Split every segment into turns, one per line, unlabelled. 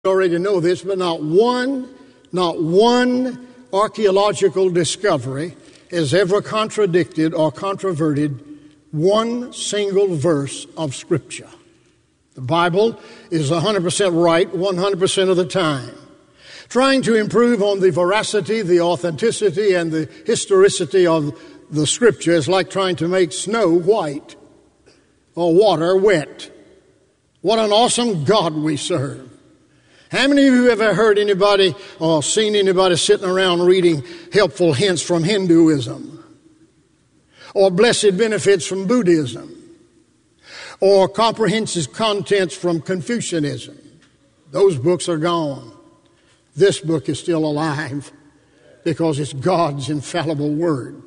already know this, but not one archaeological discovery has ever contradicted or controverted one single verse of Scripture. The Bible is 100% right 100% of the time. Trying to improve on the veracity, the authenticity, and the historicity of the Scripture is like trying to make snow white or water wet. What an awesome God we serve. How many of you have ever heard anybody or seen anybody sitting around reading helpful hints from Hinduism, or blessed benefits from Buddhism, or comprehensive contents from Confucianism? Those books are gone. This book is still alive because it's God's infallible word.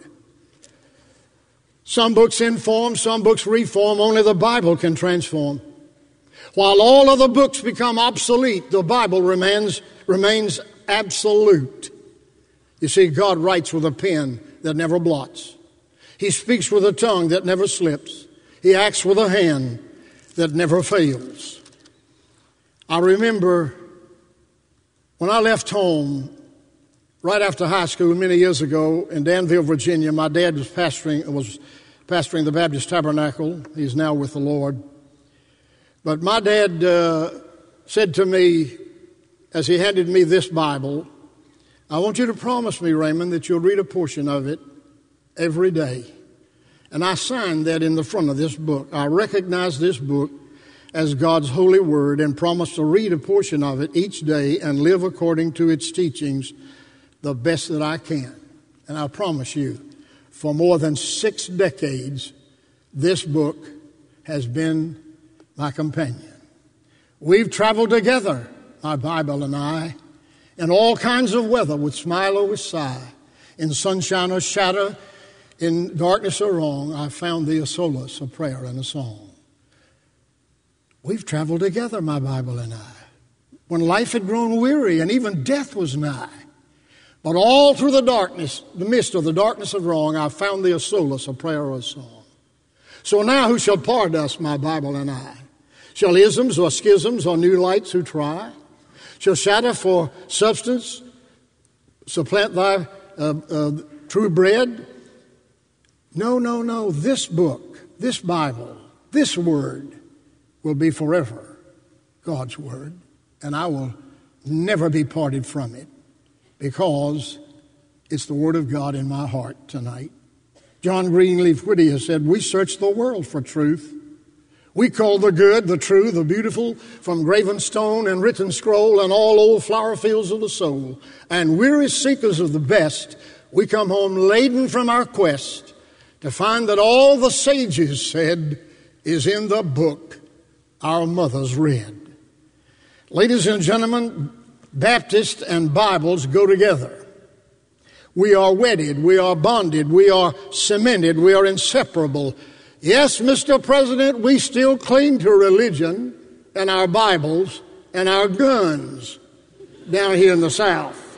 Some books inform, some books reform. Only the Bible can transform. While all other books become obsolete, the Bible remains absolute. You see, God writes with a pen that never blots. He speaks with a tongue that never slips. He acts with a hand that never fails. I remember when I left home right after high school many years ago in Danville, Virginia. My dad was pastoring the Baptist Tabernacle. He's now with the Lord. But my dad said to me, as he handed me this Bible, "I want you to promise me, Raymond, that you'll read a portion of it every day." And I signed that in the front of this book. I recognize this book as God's holy word and promised to read a portion of it each day and live according to its teachings the best that I can. And I promise you, for more than 6 decades, this book has been my companion. We've traveled together, my Bible and I, in all kinds of weather, with smile or with sigh, in sunshine or shadow, in darkness or wrong. I found thee a solace, a prayer, and a song. We've traveled together, my Bible and I, when life had grown weary and even death was nigh. But all through the darkness, the mist of the darkness of wrong, I found thee a solace, a prayer, or a song. So now who shall part us, my Bible and I? Shall isms or schisms or new lights who try? Shall shadow for substance supplant thy true bread? No. This book, this Bible, this word will be forever God's word, and I will never be parted from it because it's the word of God in my heart tonight. John Greenleaf Whittier said, "We search the world for truth. We call the good, the true, the beautiful from graven stone and written scroll and all old flower fields of the soul. And weary seekers of the best, we come home laden from our quest to find that all the sages said is in the book our mothers read." Ladies and gentlemen, Baptists and Bibles go together. We are wedded, we are bonded, we are cemented, we are inseparable. Yes, Mr. President, we still cling to religion and our Bibles and our guns down here in the South.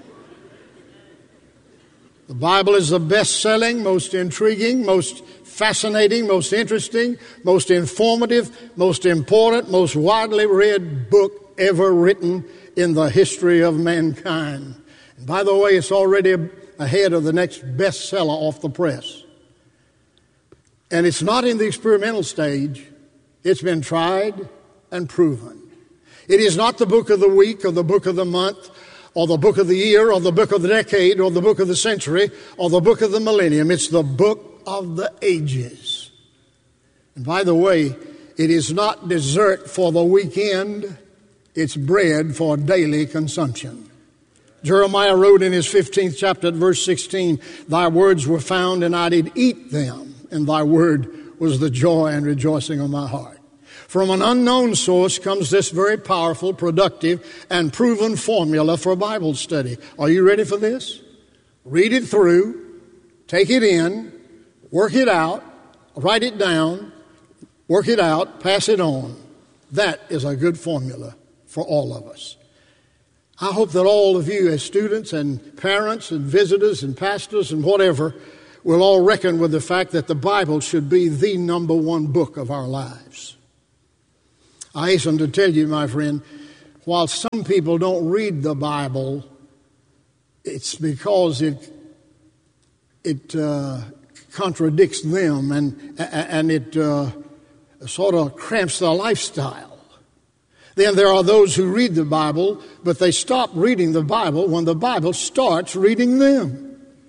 The Bible is the best-selling, most intriguing, most fascinating, most interesting, most informative, most important, most widely read book ever written in the history of mankind. And by the way, it's already ahead of the next bestseller off the press. And it's not in the experimental stage. It's been tried and proven. It is not the book of the week or the book of the month or the book of the year or the book of the decade or the book of the century or the book of the millennium. It's the book of the ages. And by the way, it is not dessert for the weekend. It's bread for daily consumption. Jeremiah wrote in his 15th chapter at verse 16, "Thy words were found and I did eat them, and thy word was the joy and rejoicing of my heart." From an unknown source comes this very powerful, productive, and proven formula for Bible study. Are you ready for this? Read it through, take it in, work it out, write it down, work it out, pass it on. That is a good formula for all of us. I hope that all of you as students and parents and visitors and pastors and whatever will all reckon with the fact that the Bible should be the number one book of our lives. I hasten to tell you, my friend, while some people don't read the Bible, it's because it contradicts them and it sort of cramps their lifestyle. Then there are those who read the Bible, but they stop reading the Bible when the Bible starts reading them.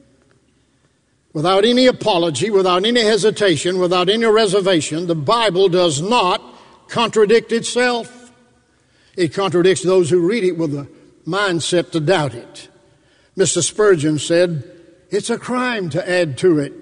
Without any apology, without any hesitation, without any reservation, the Bible does not contradict itself. It contradicts those who read it with a mindset to doubt it. Mr. Spurgeon said, "It's a crime to add to it,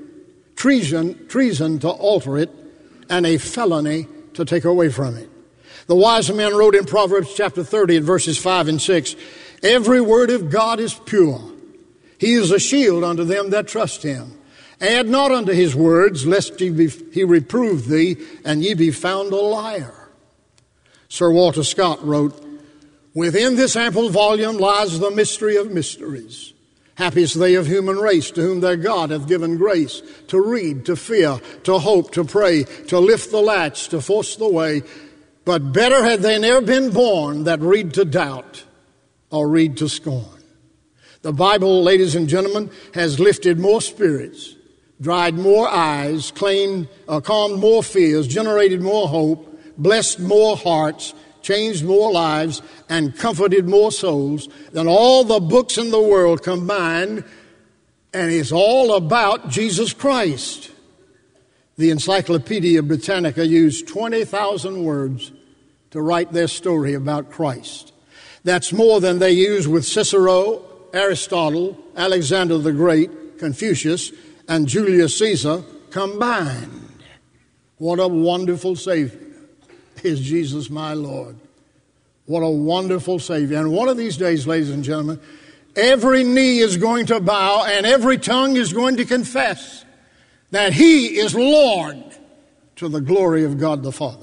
treason to alter it, and a felony to take away from it." The wise man wrote in Proverbs chapter 30 and verses 5 and 6, "Every word of God is pure. He is a shield unto them that trust him. Add not unto his words, lest he reprove thee, and ye be found a liar." Sir Walter Scott wrote, "Within this ample volume lies the mystery of mysteries. Happy is they of human race, to whom their God hath given grace, to read, to fear, to hope, to pray, to lift the latch, to force the way. But better had they ne'er been born that read to doubt or read to scorn." The Bible, ladies and gentlemen, has lifted more spirits, dried more eyes, calmed more fears, generated more hope, blessed more hearts, changed more lives, and comforted more souls than all the books in the world combined, and it's all about Jesus Christ. The Encyclopedia Britannica used 20,000 words to write their story about Christ. That's more than they used with Cicero, Aristotle, Alexander the Great, Confucius, and Julius Caesar combined. What a wonderful Savior is Jesus, my Lord. What a wonderful Savior. And one of these days, ladies and gentlemen, every knee is going to bow and every tongue is going to confess that He is Lord, to the glory of God the Father.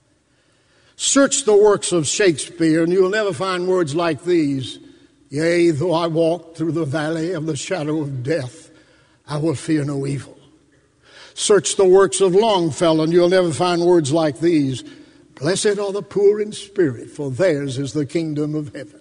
Search the works of Shakespeare and you'll never find words like these. "Yea, though I walk through the valley of the shadow of death, I will fear no evil." Search the works of Longfellow and you'll never find words like these. "Blessed are the poor in spirit, for theirs is the kingdom of heaven."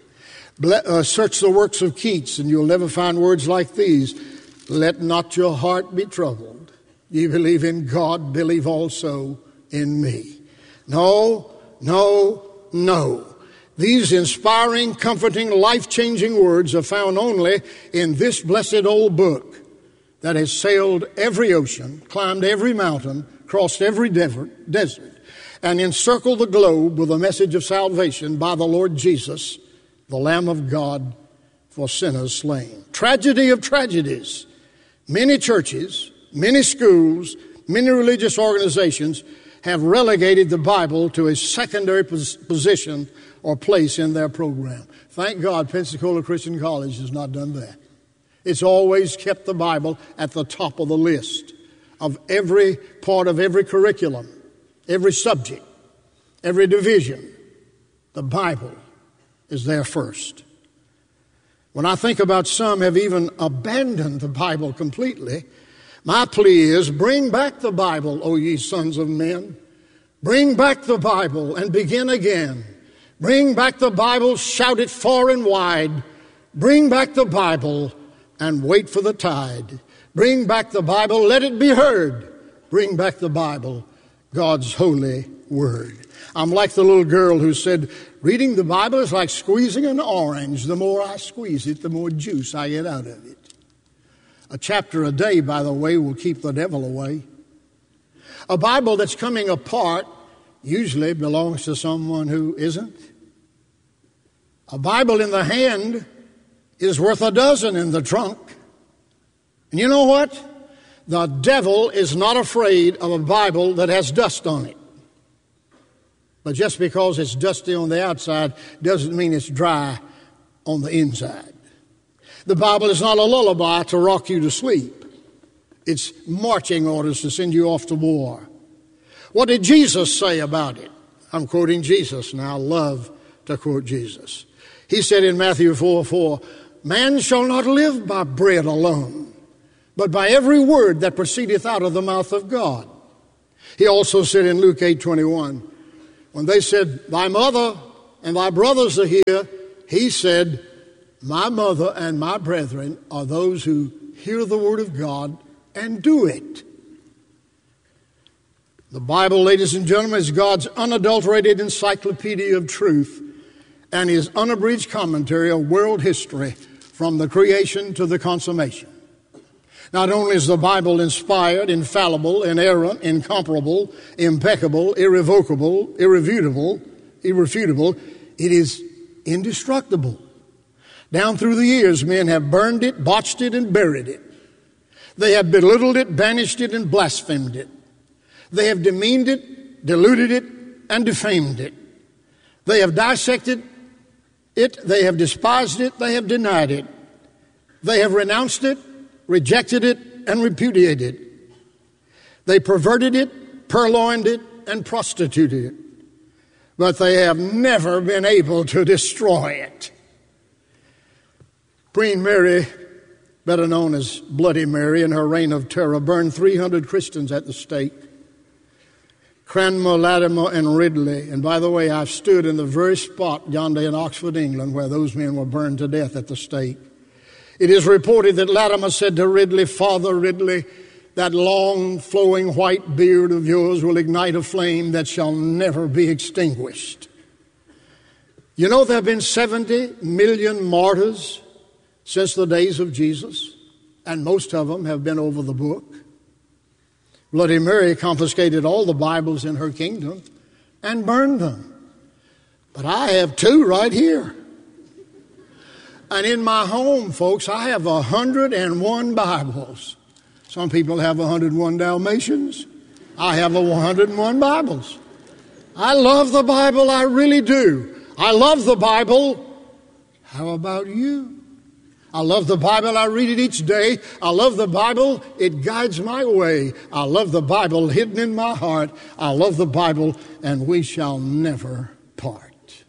Search the works of Keats and you'll never find words like these. "Let not your heart be troubled. Ye believe in God, believe also in me." No, no, no. These inspiring, comforting, life-changing words are found only in this blessed old book that has sailed every ocean, climbed every mountain, crossed every desert, and encircled the globe with a message of salvation by the Lord Jesus, the Lamb of God for sinners slain. Tragedy of tragedies. Many churches, many schools, many religious organizations have relegated the Bible to a secondary position or place in their program. Thank God Pensacola Christian College has not done that. It's always kept the Bible at the top of the list of every part of every curriculum, every subject, every division. The Bible is there first. When I think about some have even abandoned the Bible completely, my plea is, bring back the Bible, O ye sons of men. Bring back the Bible and begin again. Bring back the Bible, shout it far and wide. Bring back the Bible and wait for the tide. Bring back the Bible, let it be heard. Bring back the Bible, God's holy word. I'm like the little girl who said, reading the Bible is like squeezing an orange. The more I squeeze it, the more juice I get out of it. A chapter a day, by the way, will keep the devil away. A Bible that's coming apart usually belongs to someone who isn't. A Bible in the hand is worth a dozen in the trunk. And you know what? The devil is not afraid of a Bible that has dust on it. But just because it's dusty on the outside doesn't mean it's dry on the inside. The Bible is not a lullaby to rock you to sleep. It's marching orders to send you off to war. What did Jesus say about it? I'm quoting Jesus now. I love to quote Jesus. He said in Matthew 4:4, "Man shall not live by bread alone, but by every word that proceedeth out of the mouth of God." He also said in Luke 8:21, when they said, "Thy mother and thy brothers are here, he said, my mother and my brethren are those who hear the word of God and do it. The Bible, ladies and gentlemen, is God's unadulterated encyclopedia of truth and his unabridged commentary of world history from the creation to the consummation. Not only is the Bible inspired, infallible, inerrant, incomparable, impeccable, irrevocable, irrefutable, it is indestructible. Down through the years, men have burned it, botched it, and buried it. They have belittled it, banished it, and blasphemed it. They have demeaned it, diluted it, and defamed it. They have dissected it, they have despised it, they have denied it. They have renounced it, rejected it, and repudiated it. They perverted it, purloined it, and prostituted it. But they have never been able to destroy it. Queen Mary, better known as Bloody Mary, in her reign of terror, burned 300 Christians at the stake. Cranmer, Latimer, and Ridley. And by the way, I've stood in the very spot yonder in Oxford, England, where those men were burned to death at the stake. It is reported that Latimer said to Ridley, Father Ridley, that long flowing white beard of yours will ignite a flame that shall never be extinguished. You know, there have been 70 million martyrs since the days of Jesus, and most of them have been over the book. Bloody Mary confiscated all the Bibles in her kingdom and burned them. But I have 2 right here. And in my home, folks, I have 101 Bibles. Some people have 101 Dalmatians. I have 101 Bibles. I love the Bible, I really do. I love the Bible. How about you? I love the Bible. I read it each day. I love the Bible. It guides my way. I love the Bible hidden in my heart. I love the Bible, and we shall never part.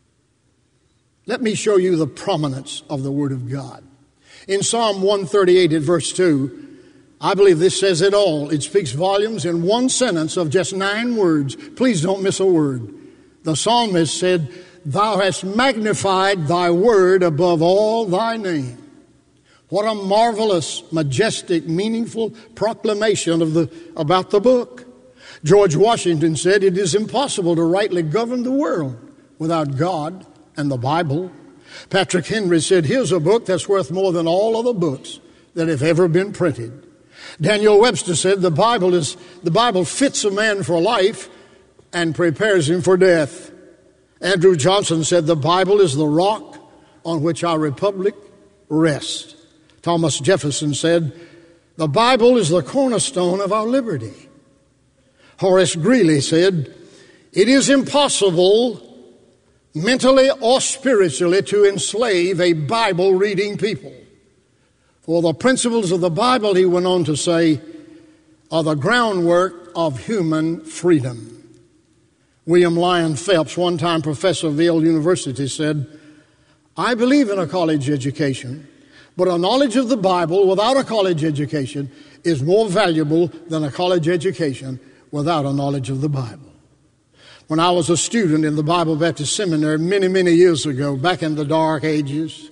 Let me show you the prominence of the Word of God. In Psalm 138 at verse 2, I believe this says it all. It speaks volumes in one sentence of just 9 words. Please don't miss a word. The psalmist said, Thou hast magnified thy word above all thy name. What a marvelous, majestic, meaningful proclamation about the book. George Washington said, it is impossible to rightly govern the world without God and the Bible. Patrick Henry said, here's a book that's worth more than all other books that have ever been printed. Daniel Webster said, the Bible fits a man for life and prepares him for death. Andrew Johnson said, the Bible is the rock on which our republic rests. Thomas Jefferson said, the Bible is the cornerstone of our liberty. Horace Greeley said, it is impossible mentally or spiritually to enslave a Bible-reading people. For the principles of the Bible, he went on to say, are the groundwork of human freedom. William Lyon Phelps, one-time professor of Yale University, said, I believe in a college education, but a knowledge of the Bible without a college education is more valuable than a college education without a knowledge of the Bible. When I was a student in the Bible Baptist Seminary many, many years ago, back in the dark ages,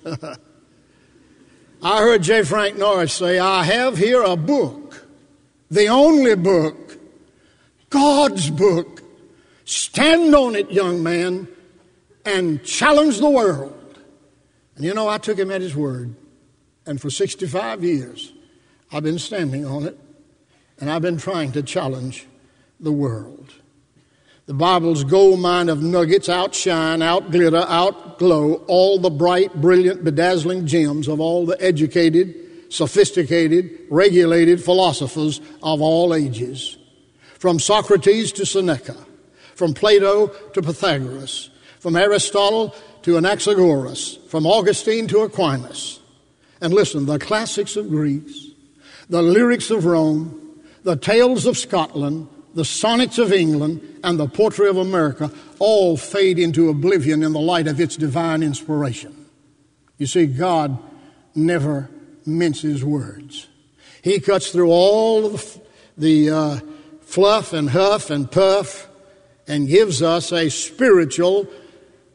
I heard J. Frank Norris say, I have here a book, the only book, God's book. Stand on it, young man, and challenge the world. And you know, I took him at his word. And for 65 years, I've been standing on it, and I've been trying to challenge the world. The Bible's gold mine of nuggets outshine, outglitter, outglow all the bright, brilliant, bedazzling gems of all the educated, sophisticated, regulated philosophers of all ages. From Socrates to Seneca, from Plato to Pythagoras, from Aristotle to Anaxagoras, from Augustine to Aquinas. And listen, the classics of Greece, the lyrics of Rome, the tales of Scotland, the sonnets of England, and the poetry of America all fade into oblivion in the light of its divine inspiration. You see, God never minces words. He cuts through all of the fluff and huff and puff and gives us a spiritual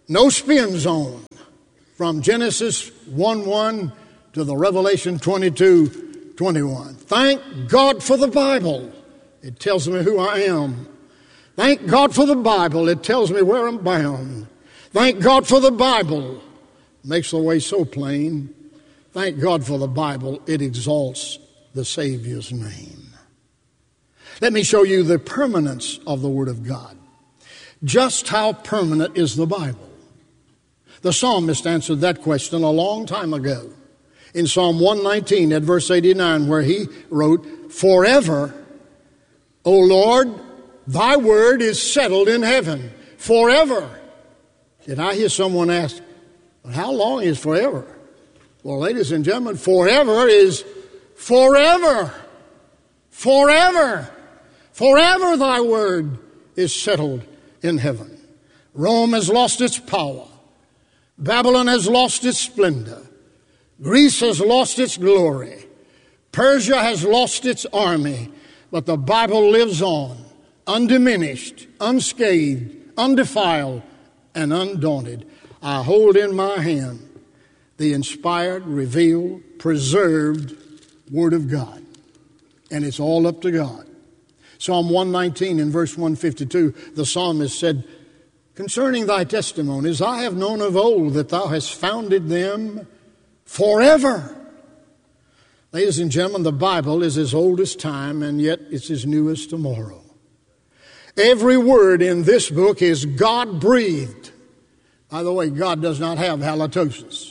No spin zone from Genesis 1:1 to the Revelation 22:21. Thank God for the Bible. It tells me who I am. Thank God for the Bible. It tells me where I'm bound. Thank God for the Bible. Makes the way so plain. Thank God for the Bible. It exalts the Savior's name. Let me show you the permanence of the Word of God. Just how permanent is the Bible? The psalmist answered that question a long time ago in Psalm 119 at verse 89, where he wrote, "Forever, O Lord, thy word is settled in heaven." Forever. Did I hear someone ask, "But how long is forever?" Well, ladies and gentlemen, forever is forever. Forever. Forever thy word is settled in heaven. Rome has lost its power. Babylon has lost its splendor. Greece has lost its glory. Persia has lost its army. But the Bible lives on, undiminished, unscathed, undefiled, and undaunted. I hold in my hand the inspired, revealed, preserved Word of God. And it's all up to God. Psalm 119 in verse 152, the psalmist said, "Concerning thy testimonies, I have known of old that thou hast founded them forever." Ladies and gentlemen, the Bible is as old as time, and yet it's as new as tomorrow. Every word in this book is God-breathed. By the way, God does not have halitosis.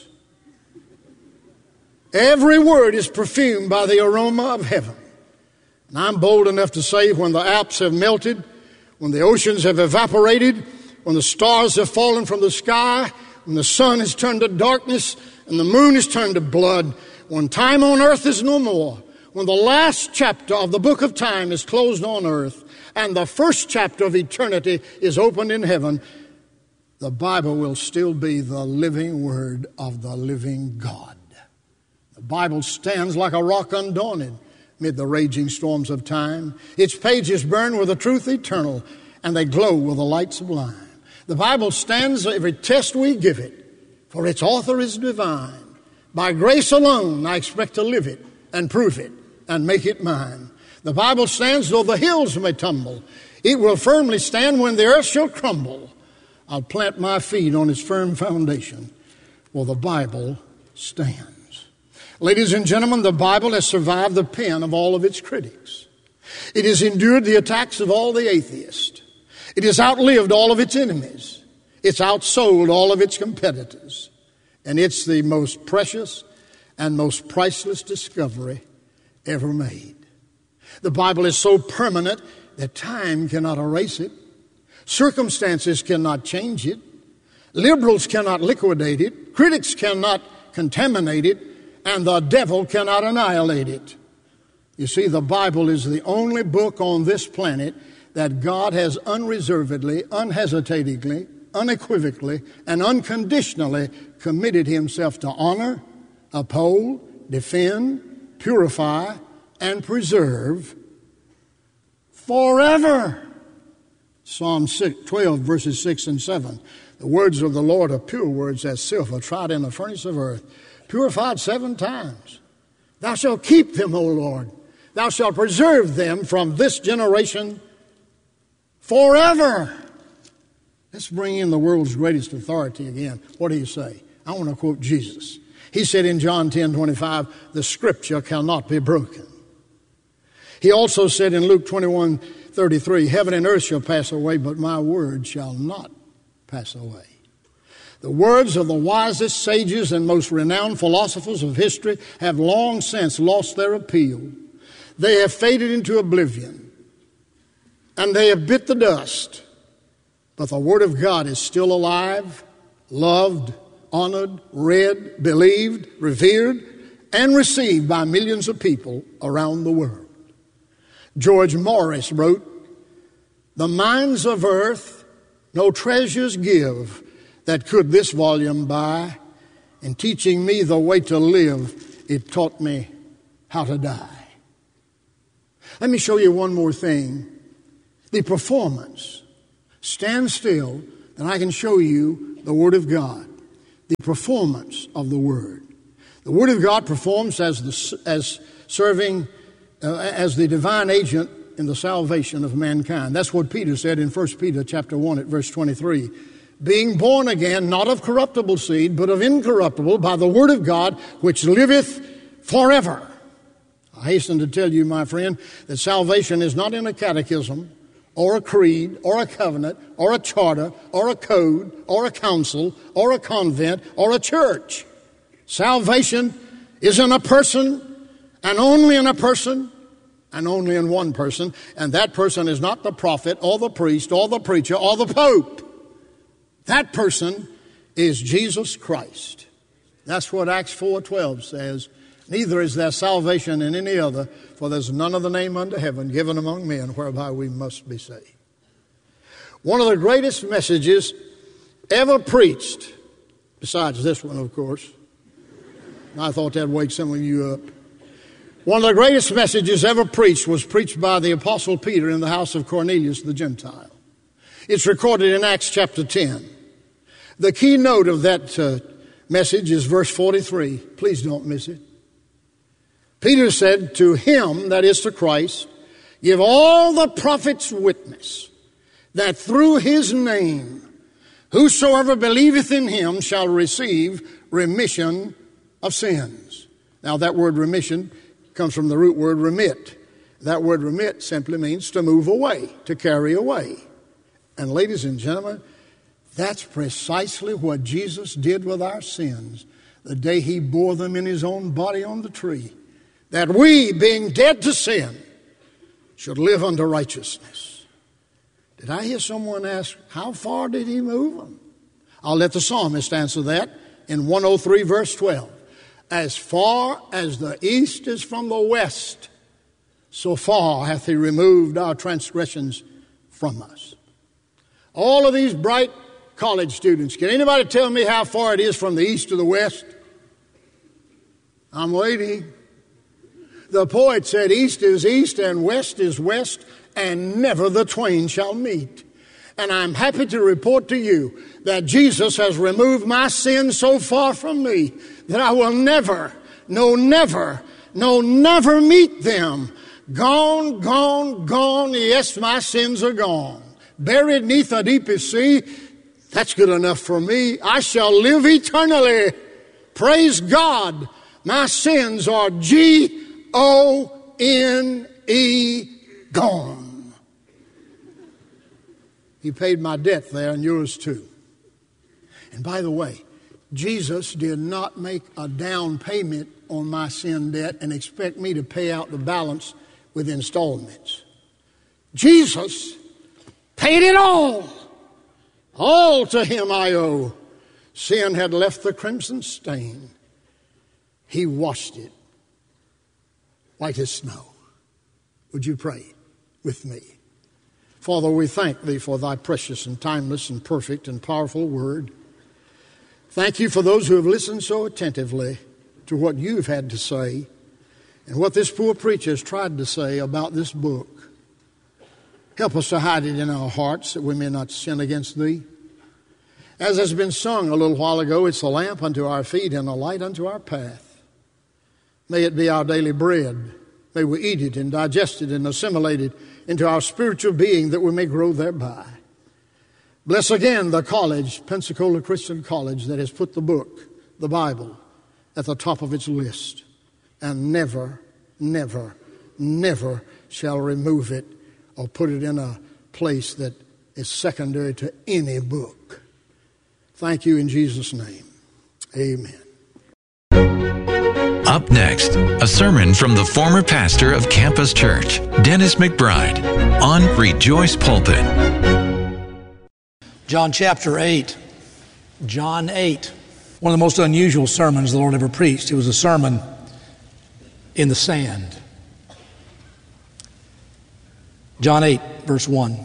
Every word is perfumed by the aroma of heaven. And I'm bold enough to say, when the Alps have melted, when the oceans have evaporated, when the stars have fallen from the sky, when the sun has turned to darkness and the moon has turned to blood, when time on earth is no more, when the last chapter of the book of time is closed on earth and the first chapter of eternity is opened in heaven, the Bible will still be the living word of the living God. The Bible stands like a rock undaunted amid the raging storms of time. Its pages burn with a truth eternal, and they glow with a light sublime. The Bible stands every test we give it, for its author is divine. By grace alone I expect to live it and prove it and make it mine. The Bible stands though the hills may tumble. It will firmly stand when the earth shall crumble. I'll plant my feet on its firm foundation, for the Bible stands. Ladies and gentlemen, the Bible has survived the pen of all of its critics. It has endured the attacks of all the atheists. It has outlived all of its enemies. It's outsold all of its competitors. And it's the most precious and most priceless discovery ever made. The Bible is so permanent that time cannot erase it. Circumstances cannot change it. Liberals cannot liquidate it. Critics cannot contaminate it. And the devil cannot annihilate it. You see, the Bible is the only book on this planet that God has unreservedly, unhesitatingly, unequivocally, and unconditionally committed himself to honor, uphold, defend, purify, and preserve forever. Psalm 12, verses 6 and 7. The words of the Lord are pure words as silver tried in the furnace of earth, purified 7 times. Thou shalt keep them, O Lord. Thou shalt preserve them from this generation forever. Let's bring in the world's greatest authority again. What do you say? I want to quote Jesus. He said in John 10:25, the scripture cannot be broken. He also said in Luke 21:33, heaven and earth shall pass away, but my word shall not pass away. The words of the wisest sages and most renowned philosophers of history have long since lost their appeal. They have faded into oblivion, and they have bit the dust. But the Word of God is still alive, loved, honored, read, believed, revered, and received by millions of people around the world. George Morris wrote, the mines of earth no treasures give that could this volume buy. In teaching me the way to live, it taught me how to die. Let me show you one more thing. The performance. Stand still, and I can show you the Word of God, the performance of the Word. The Word of God performs as the divine agent in the salvation of mankind. That's what Peter said in 1 Peter chapter 1 at verse 23. Being born again, not of corruptible seed, but of incorruptible, by the Word of God, which liveth forever. I hasten to tell you, my friend, that salvation is not in a catechism, or a creed, or a covenant, or a charter, or a code, or a council, or a convent, or a church. Salvation is in a person, and only in a person, and only in one person, and that person is not the prophet, or the priest, or the preacher, or the pope. That person is Jesus Christ. That's what Acts 4:12 says. Neither is there salvation in any other, for there's none other name under heaven given among men whereby we must be saved. One of the greatest messages ever preached, besides this one, of course. I thought that'd wake some of you up. One of the greatest messages ever preached was preached by the Apostle Peter in the house of Cornelius the Gentile. It's recorded in Acts chapter 10. The keynote of that message is verse 43. Please don't miss it. Peter said, to him, that is to Christ, give all the prophets witness that through his name, whosoever believeth in him shall receive remission of sins. Now that word remission comes from the root word remit. That word remit simply means to move away, to carry away. And ladies and gentlemen, that's precisely what Jesus did with our sins the day he bore them in his own body on the tree. That we, being dead to sin, should live unto righteousness. Did I hear someone ask, how far did he move them? I'll let the psalmist answer that in 103 verse 12. As far as the east is from the west, so far hath he removed our transgressions from us. All of these bright college students, can anybody tell me how far it is from the east to the west? I'm waiting. The poet said, east is east and west is west, and never the twain shall meet. And I'm happy to report to you that Jesus has removed my sins so far from me that I will never meet them. Gone, gone, gone. Yes, my sins are gone. Buried neath the deepest sea. That's good enough for me. I shall live eternally. Praise God. My sins are G-O-N-E, gone. He paid my debt there and yours too. And by the way, Jesus did not make a down payment on my sin debt and expect me to pay out the balance with installments. Jesus paid it all. All to him I owe. Sin had left the crimson stain. He washed it white as snow. Would you pray with me? Father, we thank thee for thy precious and timeless and perfect and powerful word. Thank you for those who have listened so attentively to what you've had to say and what this poor preacher has tried to say about this book. Help us to hide it in our hearts that we may not sin against thee. As has been sung a little while ago, it's a lamp unto our feet and a light unto our path. May it be our daily bread. May we eat it and digest it and assimilate it into our spiritual being that we may grow thereby. Bless again the college, Pensacola Christian College, that has put the book, the Bible, at the top of its list and never, never, never shall remove it or put it in a place that is secondary to any book. Thank you in Jesus' name. Amen.
Up next, a sermon from the former pastor of Campus Church, Dennis McBride, on Rejoice Pulpit.
John chapter 8. John 8. One of the most unusual sermons the Lord ever preached. It was a sermon in the sand. John 8, verse 1.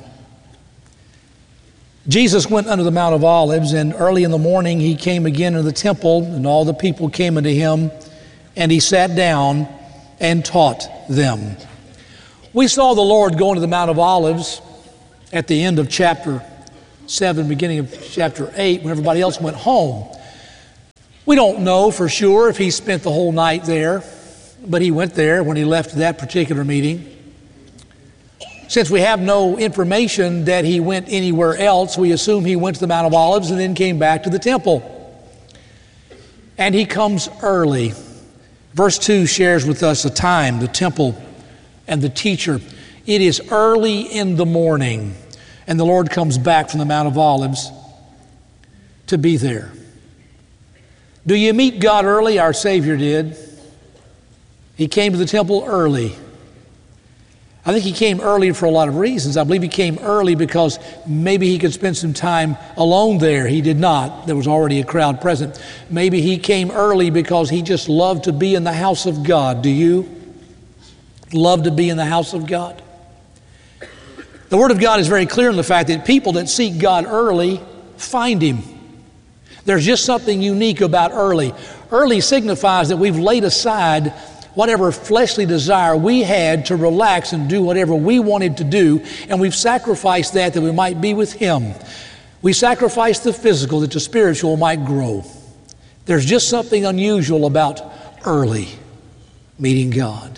Jesus went unto the Mount of Olives, and early in the morning he came again into the temple, and all the people came unto him, and he sat down and taught them. We saw the Lord go into the Mount of Olives at the end of chapter 7, beginning of chapter 8, when everybody else went home. We don't know for sure if he spent the whole night there, but he went there when he left that particular meeting. Since we have no information that he went anywhere else, we assume he went to the Mount of Olives and then came back to the temple. And he comes early. Verse 2 shares with us the time, the temple, and the teacher. It is early in the morning, and the Lord comes back from the Mount of Olives to be there. Do you meet God early? Our Savior did. He came to the temple early. I think he came early for a lot of reasons. I believe he came early because maybe he could spend some time alone there. He did not. There was already a crowd present. Maybe he came early because he just loved to be in the house of God. Do you love to be in the house of God? The Word of God is very clear in the fact that people that seek God early find Him. There's just something unique about early. Early signifies that we've laid aside whatever fleshly desire we had to relax and do whatever we wanted to do, and we've sacrificed that we might be with Him. We sacrificed the physical that the spiritual might grow. There's just something unusual about early meeting God.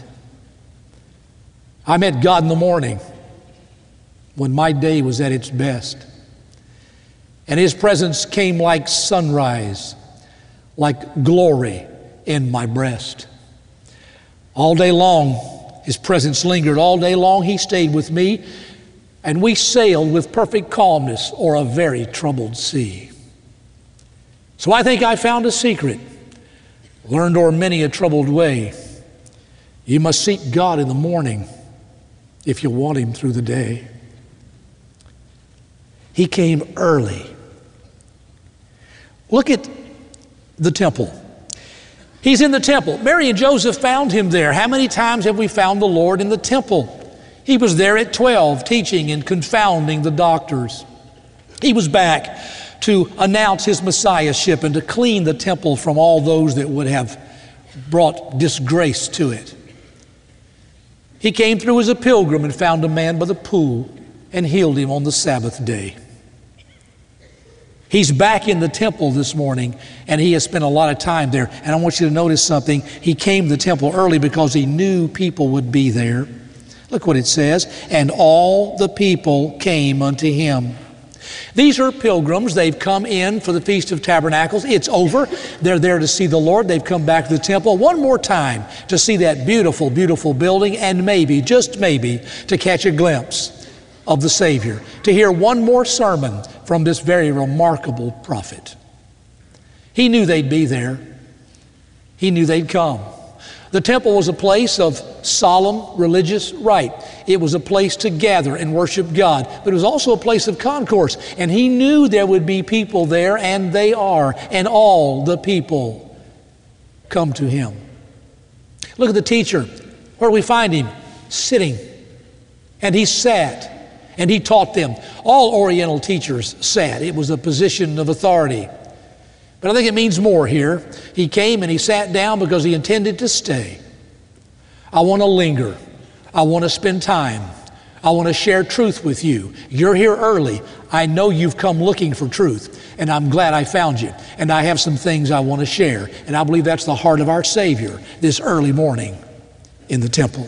I met God in the morning when my day was at its best, and His presence came like sunrise, like glory in my breast. All day long, His presence lingered. All day long, He stayed with me, and we sailed with perfect calmness o'er a very troubled sea. So I think I found a secret, learned o'er many a troubled way. You must seek God in the morning if you want Him through the day. He came early. Look at the temple. He's in the temple. Mary and Joseph found Him there. How many times have we found the Lord in the temple? He was there at 12, teaching and confounding the doctors. He was back to announce His messiahship and to clean the temple from all those that would have brought disgrace to it. He came through as a pilgrim and found a man by the pool and healed him on the Sabbath day. He's back in the temple this morning, and He has spent a lot of time there. And I want you to notice something. He came to the temple early because He knew people would be there. Look what it says. And all the people came unto Him. These are pilgrims. They've come in for the Feast of Tabernacles. It's over. They're there to see the Lord. They've come back to the temple one more time to see that beautiful, beautiful building, and maybe, just maybe, to catch a glimpse of the Savior, to hear one more sermon from this very remarkable prophet. He knew they'd be there. He knew they'd come. The temple was a place of solemn religious rite. It was a place to gather and worship God, but it was also a place of concourse. And He knew there would be people there, and they are, and all the people come to Him. Look at the teacher. Where do we find him? Sitting. And he sat. And he taught them. All Oriental teachers sat. It was a position of authority. But I think it means more here. He came and he sat down because he intended to stay. I want to linger. I want to spend time. I want to share truth with you. You're here early. I know you've come looking for truth, and I'm glad I found you. And I have some things I want to share. And I believe that's the heart of our Savior this early morning in the temple.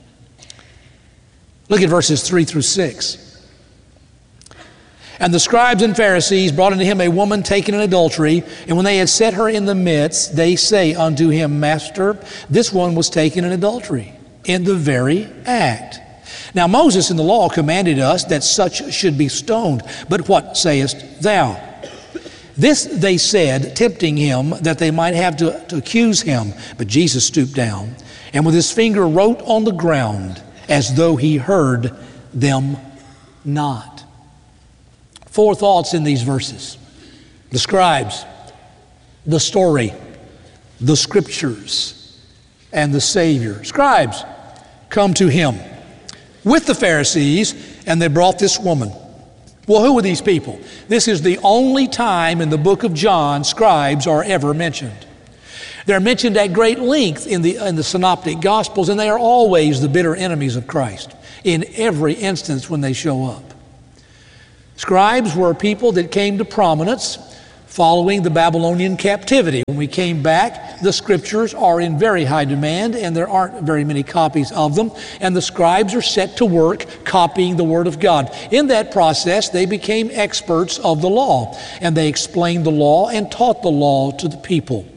Look at verses 3 through 6. And the scribes and Pharisees brought unto Him a woman taken in adultery, and when they had set her in the midst, they say unto Him, Master, this one was taken in adultery, in the very act. Now Moses in the law commanded us that such should be stoned, but what sayest thou? This they said, tempting Him, that they might have to accuse Him. But Jesus stooped down, and with His finger wrote on the ground, as though He heard them not. 4 thoughts in these verses. The scribes, the story, the scriptures, and the Savior. Scribes come to Him with the Pharisees, and they brought this woman. Well, who were these people? This is the only time in the book of John scribes are ever mentioned. They're mentioned at great length in the synoptic gospels, and they are always the bitter enemies of Christ in every instance when they show up. Scribes were people that came to prominence following the Babylonian captivity. When we came back, the scriptures are in very high demand, and there aren't very many copies of them, and the scribes are set to work copying the Word of God. In that process, they became experts of the law, and they explained the law and taught the law to the people.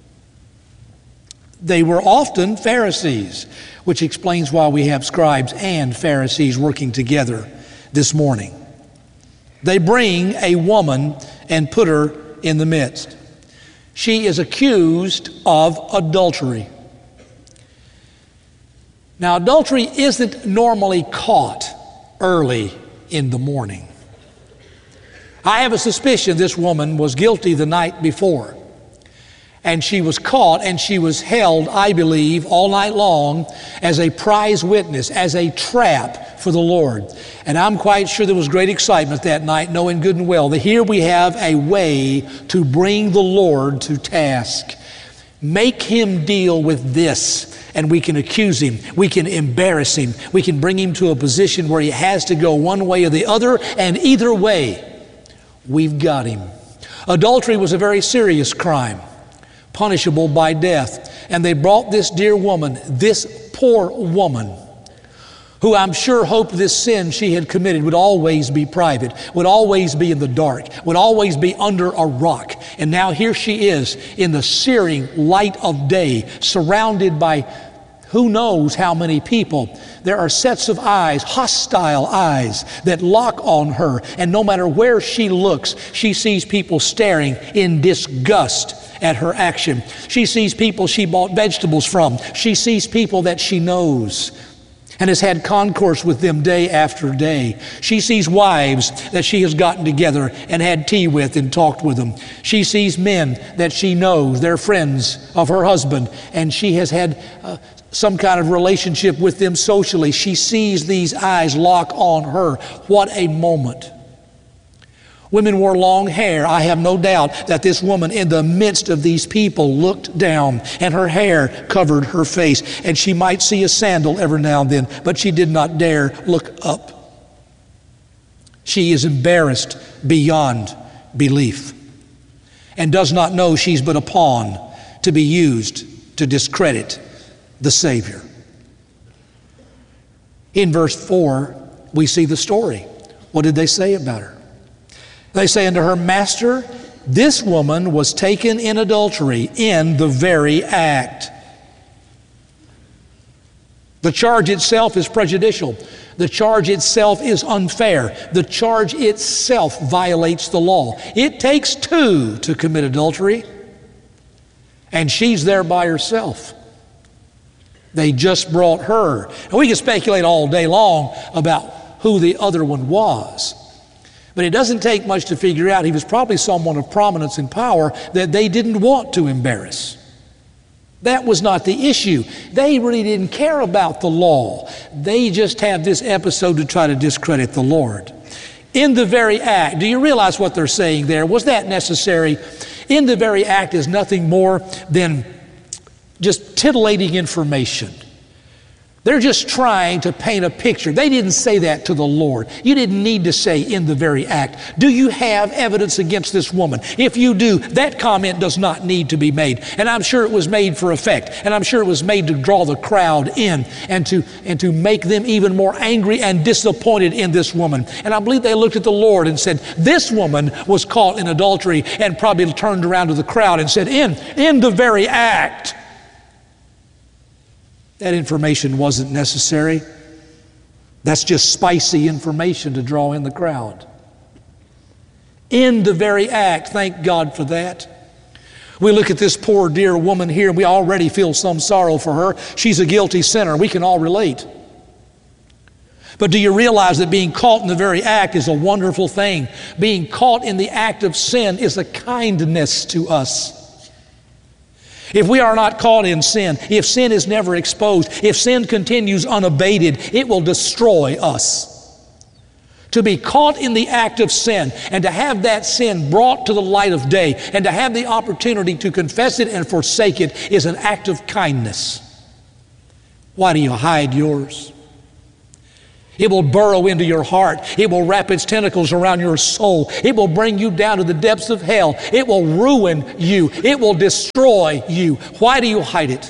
They were often Pharisees, which explains why we have scribes and Pharisees working together this morning. They bring a woman and put her in the midst. She is accused of adultery. Now, adultery isn't normally caught early in the morning. I have a suspicion this woman was guilty the night before. And she was caught and she was held, I believe, all night long as a prize witness, as a trap for the Lord. And I'm quite sure there was great excitement that night, knowing good and well that here we have a way to bring the Lord to task. Make him deal with this, and we can accuse him, we can embarrass him, we can bring him to a position where he has to go one way or the other, and either way, we've got him. Adultery was a very serious crime, punishable by death. And they brought this dear woman, this poor woman, who I'm sure hoped this sin she had committed would always be private, would always be in the dark, would always be under a rock. And now here she is in the searing light of day, surrounded by who knows how many people. There are sets of eyes, hostile eyes, that lock on her. And no matter where she looks, she sees people staring in disgust at her action. She sees people she bought vegetables from. She sees people that she knows and has had concourse with them day after day. She sees wives that she has gotten together and had tea with and talked with them. She sees men that she knows, they're friends of her husband, and she has had some kind of relationship with them socially. She sees these eyes lock on her. What a moment. Women wore long hair. I have no doubt that this woman in the midst of these people looked down, and her hair covered her face, and she might see a sandal every now and then, but she did not dare look up. She is embarrassed beyond belief and does not know she's but a pawn to be used to discredit the Savior. In verse 4, we see the story. What did they say about her? They say unto her, Master, this woman was taken in adultery in the very act. The charge itself is prejudicial. The charge itself is unfair. The charge itself violates the law. It takes two to commit adultery, and she's there by herself. They just brought her. And we can speculate all day long about who the other one was. But it doesn't take much to figure out he was probably someone of prominence and power that they didn't want to embarrass. That was not the issue. They really didn't care about the law. They just had this episode to try to discredit the Lord. In the very act, do you realize what they're saying there? Was that necessary? In the very act is nothing more than just titillating information. They're just trying to paint a picture. They didn't say that to the Lord. You didn't need to say in the very act. Do you have evidence against this woman? If you do, that comment does not need to be made. And I'm sure it was made for effect. And I'm sure it was made to draw the crowd in and to make them even more angry and disappointed in this woman. And I believe they looked at the Lord and said, this woman was caught in adultery, and probably turned around to the crowd and said, in the very act. That information wasn't necessary. That's just spicy information to draw in the crowd. In the very act, thank God for that. We look at this poor dear woman here, and we already feel some sorrow for her. She's a guilty sinner. We can all relate. But do you realize that being caught in the very act is a wonderful thing? Being caught in the act of sin is a kindness to us. If we are not caught in sin, if sin is never exposed, if sin continues unabated, it will destroy us. To be caught in the act of sin and to have that sin brought to the light of day and to have the opportunity to confess it and forsake it is an act of kindness. Why do you hide yours? It will burrow into your heart. It will wrap its tentacles around your soul. It will bring you down to the depths of hell. It will ruin you. It will destroy you. Why do you hide it?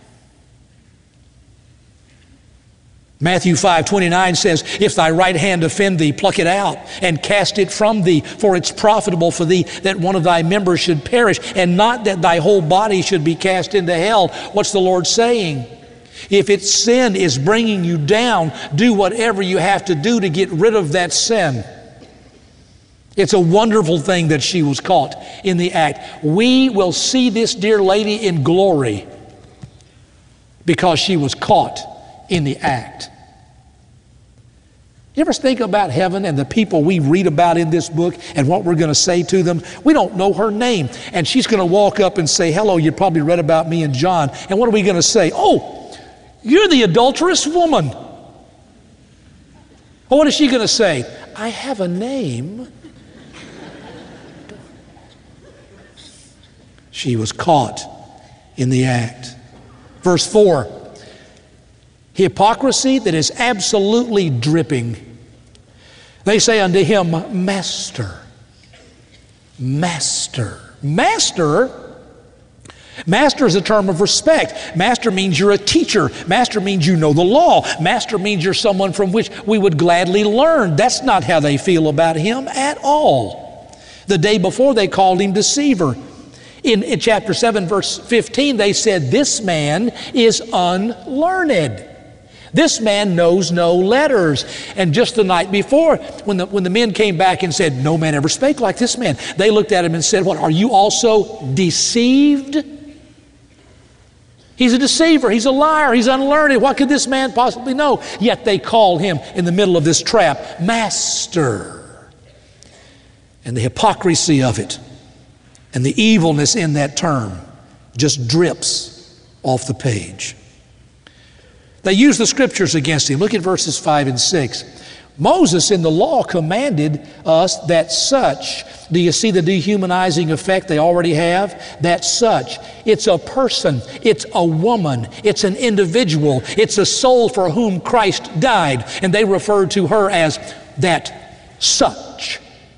Matthew 5:29 says, "If thy right hand offend thee, pluck it out and cast it from thee, for it's profitable for thee that one of thy members should perish, and not that thy whole body should be cast into hell." What's the Lord saying? If its sin is bringing you down, do whatever you have to do to get rid of that sin. It's a wonderful thing that she was caught in the act. We will see this dear lady in glory because she was caught in the act. You ever think about heaven and the people we read about in this book and what we're going to say to them? We don't know her name, and she's going to walk up and say, "Hello, you probably read about me and John." And what are we going to say? "Oh, you're the adulterous woman." Well, what is she going to say? "I have a name." She was caught in the act. Verse 4, hypocrisy that is absolutely dripping. They say unto him, "Master, Master." Master? Master is a term of respect. Master means you're a teacher. Master means you know the law. Master means you're someone from which we would gladly learn. That's not how they feel about him at all. The day before they called him deceiver. In chapter 7, verse 15, they said, "This man is unlearned. This man knows no letters." And just the night before, when the men came back and said, "No man ever spake like this man," they looked at him and said, "What, are you also deceived?" He's a deceiver. He's a liar. He's unlearned. What could this man possibly know? Yet they call him in the middle of this trap, Master. And the hypocrisy of it and the evilness in that term just drips off the page. They use the scriptures against him. Look at verses 5 and 6. Moses in the law commanded us that such, do you see the dehumanizing effect they already have? That such, it's a person, it's a woman, it's an individual, it's a soul for whom Christ died. And they referred to her as that such.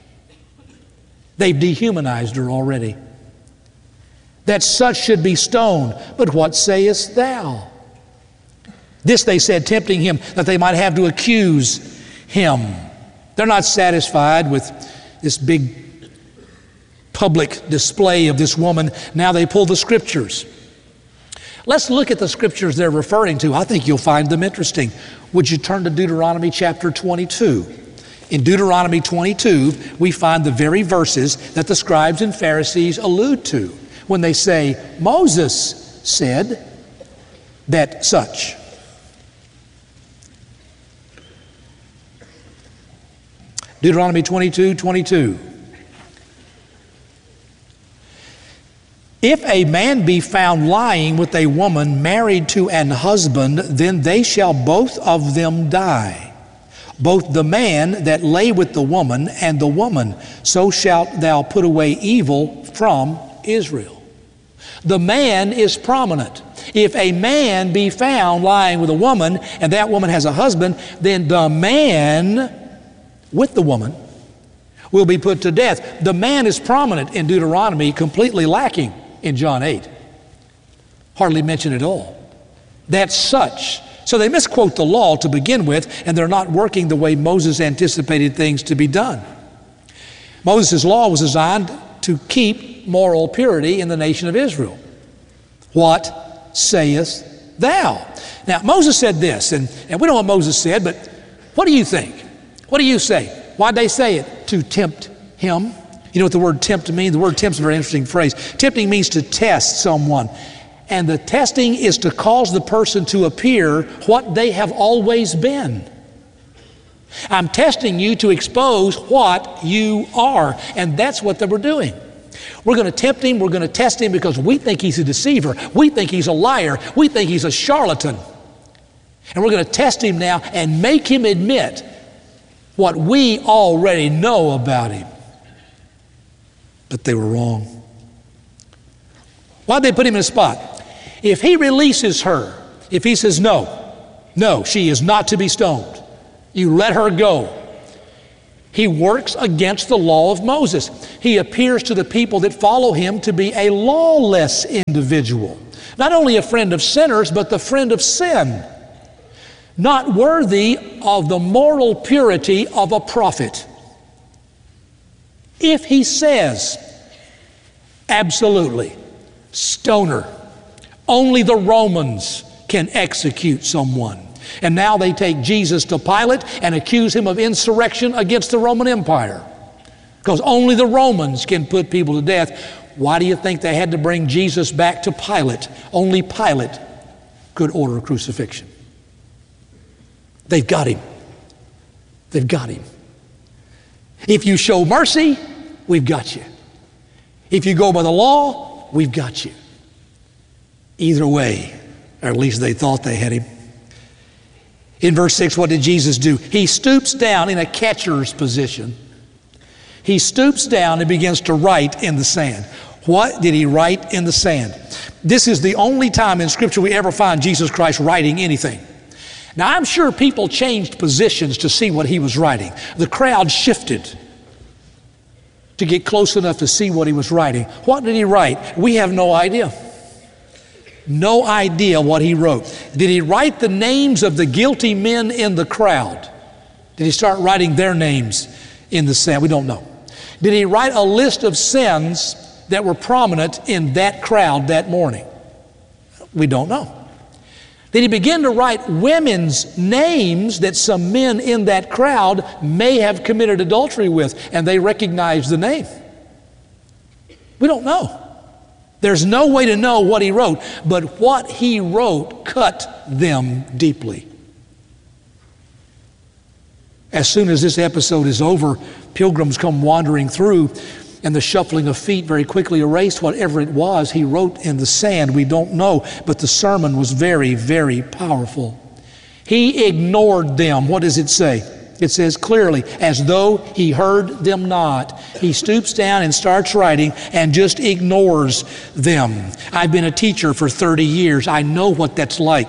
They've dehumanized her already. That such should be stoned. But what sayest thou? This they said, tempting him, that they might have to accuse him. They're not satisfied with this big public display of this woman. Now they pull the scriptures. Let's look at the scriptures they're referring to. I think you'll find them interesting. Would you turn to Deuteronomy chapter 22? In Deuteronomy 22, we find the very verses that the scribes and Pharisees allude to when they say, Moses said that such. Deuteronomy 22:22. If a man be found lying with a woman married to an husband, then they shall both of them die. Both the man that lay with the woman and the woman, so shalt thou put away evil from Israel. The man is prominent. If a man be found lying with a woman and that woman has a husband, then the man with the woman will be put to death. The man is prominent in Deuteronomy, completely lacking in John 8. Hardly mentioned at all. That's such. So they misquote the law to begin with, and they're not working the way Moses anticipated things to be done. Moses' law was designed to keep moral purity in the nation of Israel. What sayest thou? Now, Moses said this, and we know what Moses said, but what do you think? What do you say? Why'd they say it? To tempt him. You know what the word tempt means? The word tempt is a very interesting phrase. Tempting means to test someone. And the testing is to cause the person to appear what they have always been. I'm testing you to expose what you are. And that's what they were doing. We're going to tempt him. We're going to test him because we think he's a deceiver. We think he's a liar. We think he's a charlatan. And we're going to test him now and make him admit what we already know about him. But they were wrong. Why'd they put him in a spot? If he releases her, if he says no, she is not to be stoned, You let her go. He works against the law of Moses. He appears to the people that follow him to be a lawless individual. Not only a friend of sinners, but the friend of sin. Not worthy of the moral purity of a prophet. If he says, absolutely, stoner, only the Romans can execute someone. And now they take Jesus to Pilate and accuse him of insurrection against the Roman Empire. Because only the Romans can put people to death. Why do you think they had to bring Jesus back to Pilate? Only Pilate could order a crucifixion. They've got him. They've got him. If you show mercy, we've got you. If you go by the law, we've got you. Either way, or at least they thought they had him. In verse 6, what did Jesus do? He stoops down in a catcher's position. He stoops down and begins to write in the sand. What did he write in the sand? This is the only time in Scripture we ever find Jesus Christ writing anything. Now, I'm sure people changed positions to see what he was writing. The crowd shifted to get close enough to see what he was writing. What did he write? We have no idea. No idea what he wrote. Did he write the names of the guilty men in the crowd? Did he start writing their names in the sand? We don't know. Did he write a list of sins that were prominent in that crowd that morning? We don't know. Did he begin to write women's names that some men in that crowd may have committed adultery with, and they recognized the name? We don't know. There's no way to know what he wrote, but what he wrote cut them deeply. As soon as this episode is over, pilgrims come wandering through, and the shuffling of feet very quickly erased whatever it was he wrote in the sand. We don't know, but the sermon was very, very powerful. He ignored them. What does it say? It says clearly, as though he heard them not. He stoops down and starts writing and just ignores them. I've been a teacher for 30 years. I know what that's like.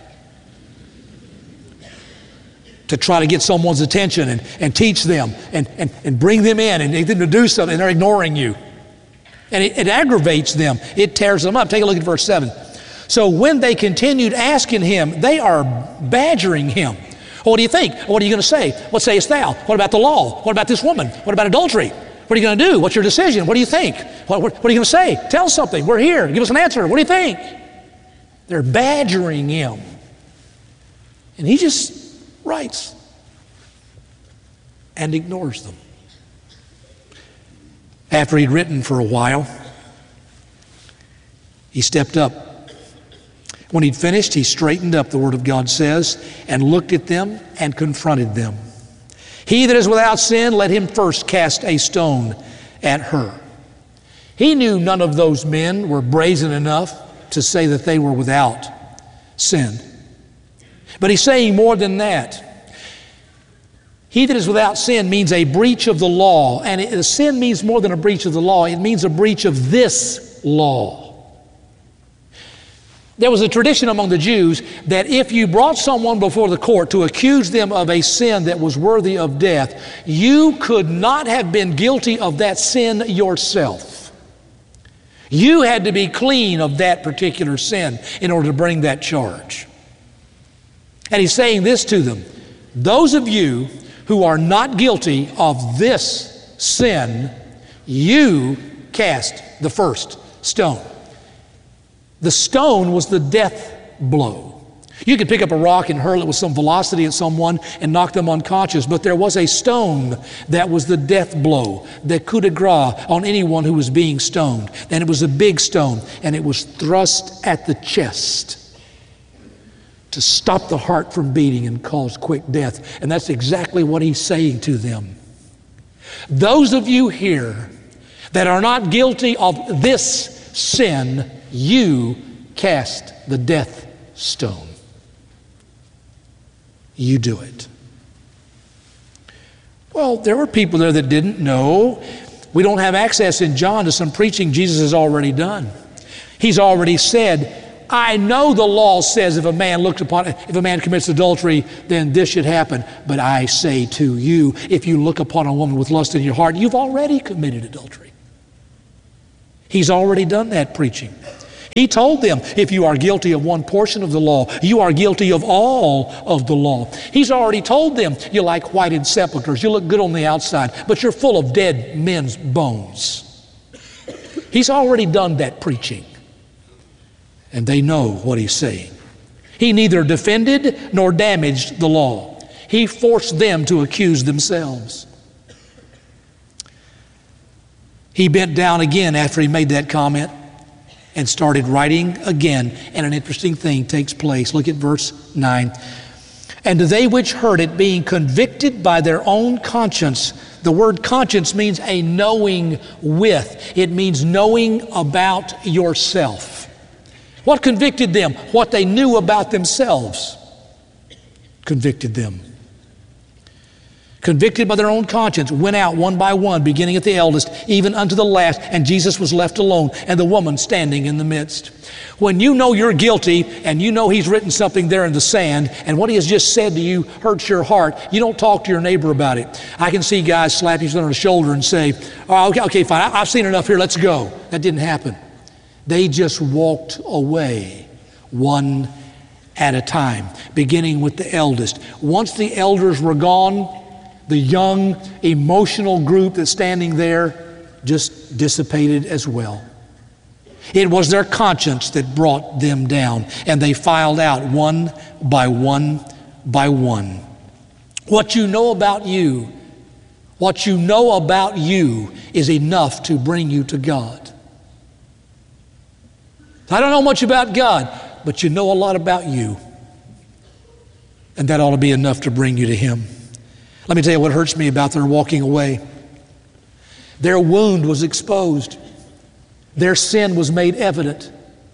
To try to get someone's attention and teach them and bring them in and get them to do something, and they're ignoring you. And it aggravates them. It tears them up. Take a look at verse 7. So when they continued asking him, they are badgering him. Well, what do you think? What are you going to say? What sayest thou? What about the law? What about this woman? What about adultery? What are you going to do? What's your decision? What do you think? What are you going to say? Tell us something. We're here. Give us an answer. What do you think? They're badgering him. And he just writes and ignores them. After he'd written for a while, he stepped up. When he'd finished, he straightened up, the Word of God says, and looked at them and confronted them. He that is without sin, let him first cast a stone at her. He knew none of those men were brazen enough to say that they were without sin. But he's saying more than that. He that is without sin means a breach of the law. And sin means more than a breach of the law. It means a breach of this law. There was a tradition among the Jews that if you brought someone before the court to accuse them of a sin that was worthy of death, you could not have been guilty of that sin yourself. You had to be clean of that particular sin in order to bring that charge. And he's saying this to them: those of you who are not guilty of this sin, you cast the first stone. The stone was the death blow. You could pick up a rock and hurl it with some velocity at someone and knock them unconscious, but there was a stone that was the death blow, the coup de grace on anyone who was being stoned. And it was a big stone, and it was thrust at the chest to stop the heart from beating and cause quick death. And that's exactly what he's saying to them. Those of you here that are not guilty of this sin, you cast the death stone. You do it. Well, there were people there that didn't know. We don't have access in John to some preaching Jesus has already done. He's already said, I know the law says if a man commits adultery, then this should happen. But I say to you, if you look upon a woman with lust in your heart, you've already committed adultery. He's already done that preaching. He told them, if you are guilty of one portion of the law, you are guilty of all of the law. He's already told them, you're like whited sepulchres. You look good on the outside, but you're full of dead men's bones. He's already done that preaching. And they know what he's saying. He neither defended nor damaged the law. He forced them to accuse themselves. He bent down again after he made that comment and started writing again. And an interesting thing takes place. Look at verse 9. And they which heard it, being convicted by their own conscience. The word conscience means a knowing with. It means knowing about yourself. What convicted them? What they knew about themselves convicted them. Convicted by their own conscience, went out one by one, beginning at the eldest, even unto the last, and Jesus was left alone, and the woman standing in the midst. When you know you're guilty, and you know he's written something there in the sand, and what he has just said to you hurts your heart, you don't talk to your neighbor about it. I can see guys slap each other on the shoulder and say, oh, okay, fine, I've seen enough here, let's go. That didn't happen. They just walked away one at a time, beginning with the eldest. Once the elders were gone, the young, emotional group that's standing there just dissipated as well. It was their conscience that brought them down, and they filed out one by one by one. What you know about you is enough to bring you to God. I don't know much about God, but you know a lot about you. And that ought to be enough to bring you to Him. Let me tell you what hurts me about their walking away. Their wound was exposed. Their sin was made evident.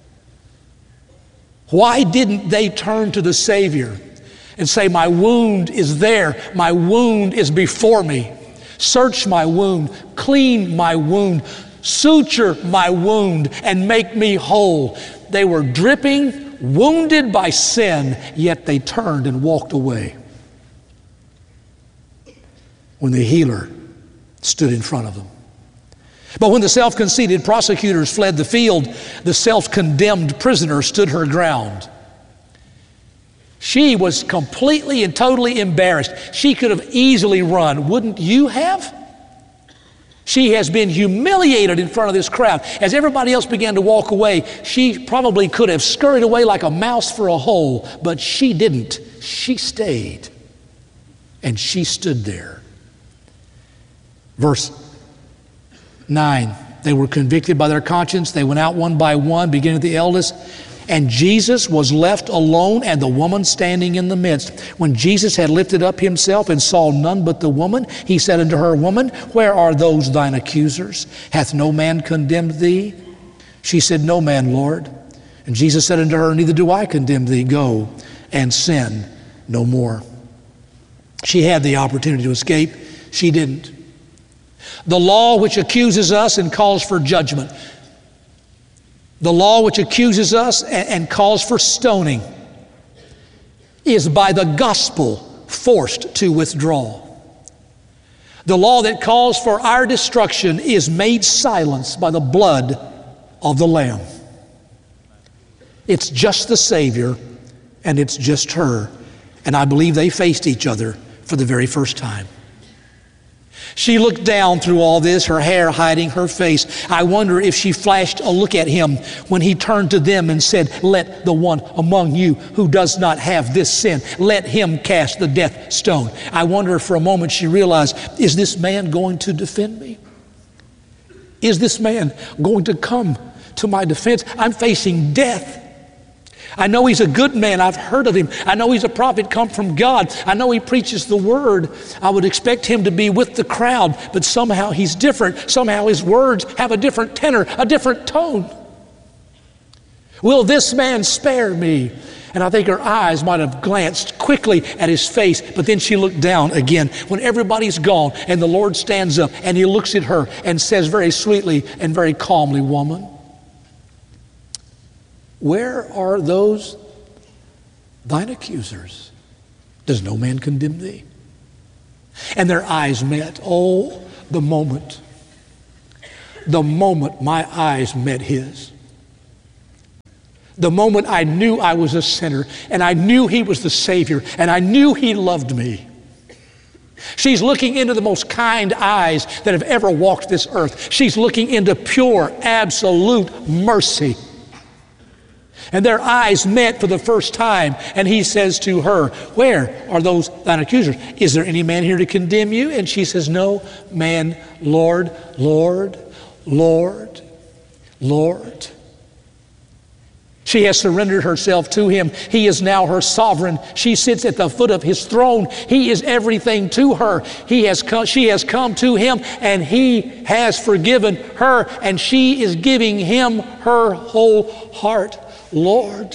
Why didn't they turn to the Savior and say, my wound is there, my wound is before me. Search my wound, clean my wound, suture my wound, and make me whole. They were dripping, wounded by sin, yet they turned and walked away when the healer stood in front of them. But when the self-conceited prosecutors fled the field, the self-condemned prisoner stood her ground. She was completely and totally embarrassed. She could have easily run. Wouldn't you have? She has been humiliated in front of this crowd. As everybody else began to walk away, she probably could have scurried away like a mouse for a hole, but she didn't. She stayed, and she stood there. Verse 9, they were convicted by their conscience. They went out one by one, beginning at the eldest. And Jesus was left alone, and the woman standing in the midst. When Jesus had lifted up himself and saw none but the woman, he said unto her, Woman, where are those thine accusers? Hath no man condemned thee? She said, No man, Lord. And Jesus said unto her, Neither do I condemn thee. Go and sin no more. She had the opportunity to escape. She didn't. The law which accuses us and calls for judgment. The law which accuses us and calls for stoning is by the gospel forced to withdraw. The law that calls for our destruction is made silence by the blood of the Lamb. It's just the Savior, and it's just her. And I believe they faced each other for the very first time. She looked down through all this, her hair hiding her face. I wonder if she flashed a look at him when he turned to them and said, Let the one among you who does not have this sin, let him cast the death stone. I wonder if for a moment she realized, is this man going to defend me? Is this man going to come to my defense? I'm facing death. I know he's a good man. I've heard of him. I know he's a prophet come from God. I know he preaches the word. I would expect him to be with the crowd, but somehow he's different. Somehow his words have a different tenor, a different tone. Will this man spare me? And I think her eyes might have glanced quickly at his face, but then she looked down again when everybody's gone and the Lord stands up and he looks at her and says very sweetly and very calmly, Woman, where are those thine accusers? Does no man condemn thee? And their eyes met. Oh, the moment my eyes met his. The moment I knew I was a sinner, and I knew he was the Savior, and I knew he loved me. She's looking into the most kind eyes that have ever walked this earth. She's looking into pure, absolute mercy. And their eyes met for the first time, and he says to her, where are those thine accusers? Is there any man here to condemn you? And she says, no man, Lord, Lord, Lord, Lord. She has surrendered herself to him. He is now her sovereign. She sits at the foot of his throne. He is everything to her. She has come to him, and he has forgiven her, and she is giving him her whole heart. Lord,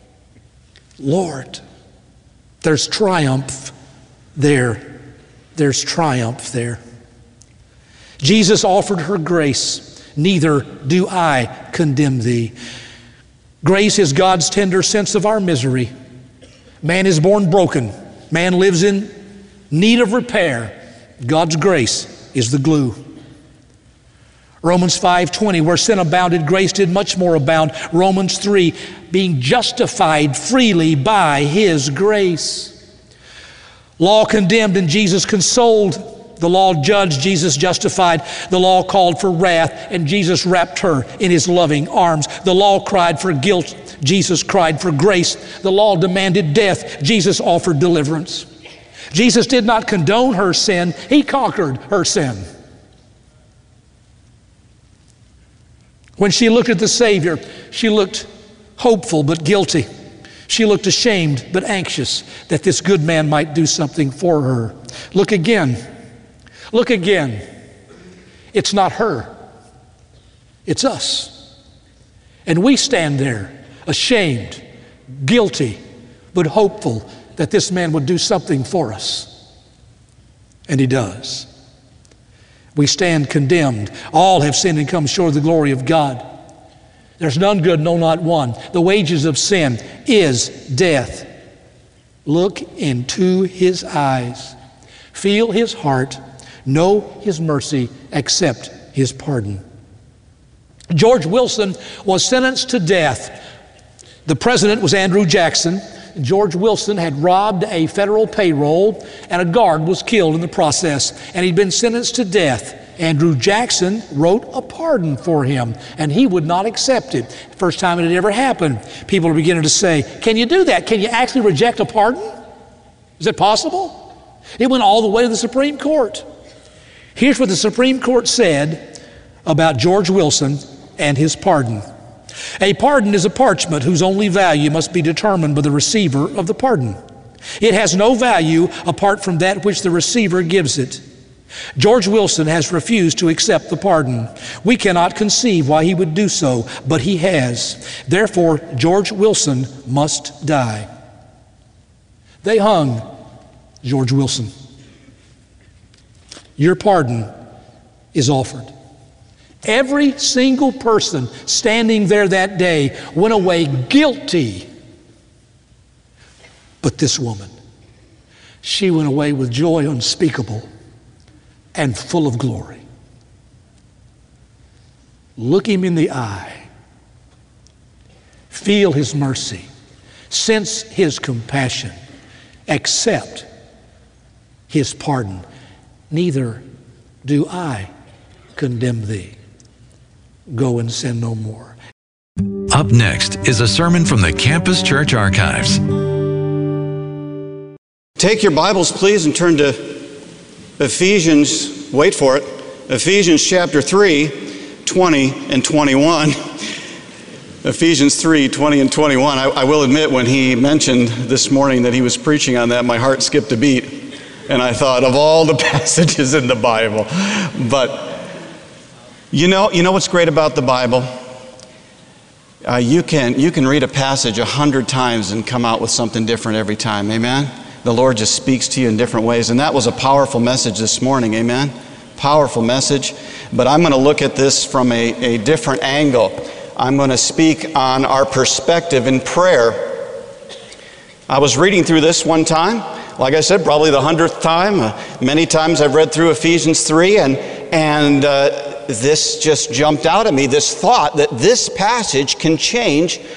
Lord. There's triumph there. There's triumph there. Jesus offered her grace. Neither do I condemn thee. Grace is God's tender sense of our misery. Man is born broken. Man lives in need of repair. God's grace is the glue. Romans 5:20, where sin abounded, grace did much more abound. Romans 3, being justified freely by his grace. Law condemned and Jesus consoled. The law judged, Jesus justified. The law called for wrath, and Jesus wrapped her in his loving arms. The law cried for guilt, Jesus cried for grace. The law demanded death, Jesus offered deliverance. Jesus did not condone her sin, he conquered her sin. When she looked at the Savior, she looked hopeful but guilty. She looked ashamed but anxious that this good man might do something for her. Look again. Look again. It's not her. It's us. And we stand there, ashamed, guilty, but hopeful that this man would do something for us. And he does. We stand condemned. All have sinned and come short of the glory of God. There's none good, no, not one. The wages of sin is death. Look into his eyes. Feel his heart. Know his mercy, accept his pardon. George Wilson was sentenced to death. The president was Andrew Jackson. George Wilson had robbed a federal payroll, and a guard was killed in the process, and he'd been sentenced to death. Andrew Jackson wrote a pardon for him, and he would not accept it. First time it had ever happened. People are beginning to say, can you do that? Can you actually reject a pardon? Is it possible? It went all the way to the Supreme Court. Here's what the Supreme Court said about George Wilson and his pardon. A pardon is a parchment whose only value must be determined by the receiver of the pardon. It has no value apart from that which the receiver gives it. George Wilson has refused to accept the pardon. We cannot conceive why he would do so, but he has. Therefore, George Wilson must die. They hung George Wilson. Your pardon is offered. Every single person standing there that day went away guilty. But this woman, she went away with joy unspeakable and full of glory. Look him in the eye. Feel his mercy. Sense his compassion. Accept his pardon. Neither do I condemn thee. Go and sin no more.
Up next is a sermon from the Campus Church Archives.
Take your Bibles, please, and turn to Ephesians, wait for it, Ephesians chapter 3, 20 and 21. Ephesians 3, 20 and 21. I will admit, when he mentioned this morning that he was preaching on that, my heart skipped a beat. And I thought of all the passages in the Bible. But you know what's great about the Bible? You can read a passage 100 times and come out with something different every time. Amen? The Lord just speaks to you in different ways. And that was a powerful message this morning. Amen? Powerful message. But I'm going to look at this from a different angle. I'm going to speak on our perspective in prayer. I was reading through this one time, like I said, probably the 100th time. Many times I've read through Ephesians 3, and this just jumped out at me, this thought that this passage can change